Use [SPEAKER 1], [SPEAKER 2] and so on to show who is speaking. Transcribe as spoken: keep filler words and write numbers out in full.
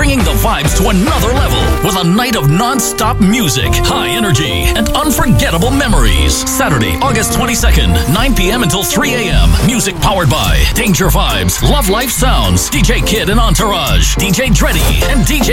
[SPEAKER 1] bringing the vibes to another level with a night of non-stop music, high energy, and unforgettable memories. Saturday, August twenty-second, nine p.m. until three a.m. Music powered by Danger Vibes, Love Life Sounds, D J Kid and Entourage, D J Dreddy, and D J